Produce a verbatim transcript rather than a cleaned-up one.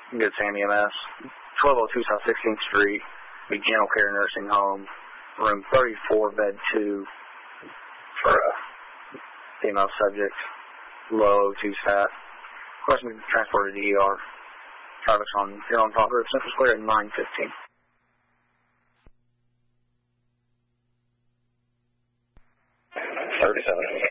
Good Sam E M S. twelve oh two South sixteenth Street, General Care Nursing Home, room thirty-four, bed two, for a female subject, low O two stat. Requesting to be transported to E R. Traffic's on here on Top Road, Central Square at nine fifteen. thirty-seven.